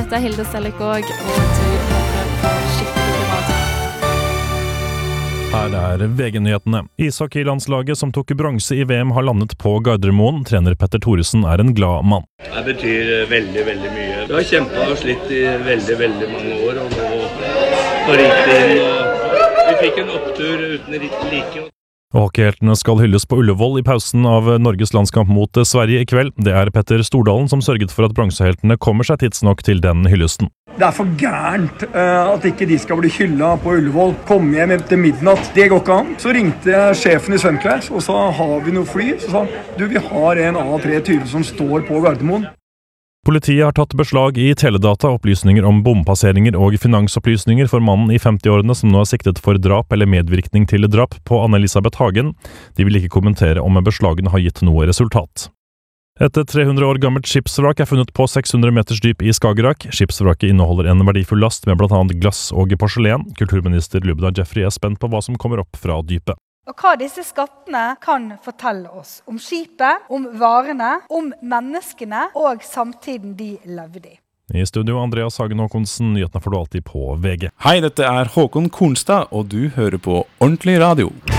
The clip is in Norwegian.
heter Hilde Sellikåg, og du hører på Skikkelig privat. Her VG-nyhetene. Ishockey-landslaget som tok bronse i VM har landet på Gardermoen. Trener Petter Thoresen en glad mann. Det betyr veldig, veldig mye. Vi har kjempet og slitt i veldig, veldig mange år, og nå på riktig, og vi fikk en opptur uten like. Hockeyheltene skal hylles på Ullevål i pausen av Norges landskamp mot Sverige i kveld. Det Petter Stordalen som sørget for at bronseheltene kommer seg tidsnok til den hyllesten. Det for gærent at ikke de skal bli hyllet på Ullevål. Kom hjem etter midnatt. Det går ikke an. Så ringte jeg sjefen i Sunclass, og så har vi noe fly. Så sa han, vi har en A320 som står på Gardermoen. Politiet har tatt beslag i teledata, opplysninger om bompasseringer og finansopplysninger for mannen i 50-årene som nå siktet for drap eller medvirkning til drap på Anne-Elisabeth Hagen. De vil ikke kommentere om beslagene har gitt noe resultat. Et 300 år gammelt skipsvrak funnet på 600 meters dyp i Skagerrak. Skipsvraket inneholder en verdifull last med blant annet glass og porselen. Kulturminister Lubna Jeffrey spent på hva som kommer opp fra dypet. Og hva disse skattene kan fortelle oss om skipet, om varene, om menneskene og samtiden de levde i. I studio Andreas Hagen Håkonsen, nyhetene får du alltid på VG. Hei, dette Håkon Kornstad, og du hører på Ordentlig Radio.